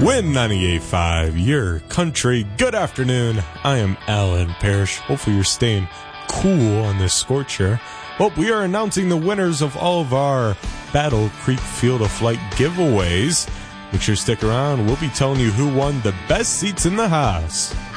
Win 98.5, your country. Good afternoon. I am Alan Parrish. Hopefully you're staying cool on this scorcher. Well, we are announcing the winners of all of our Battle Creek Field of Flight giveaways. Make sure to stick around. We'll be telling you who won the best seats in the house.